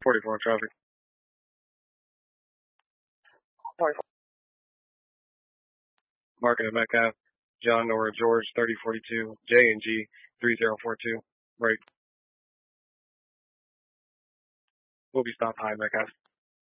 44 on traffic. Marking at Metcalf, John or George 3042, J and G 3042. Right. Will be stopped high, Metcalf.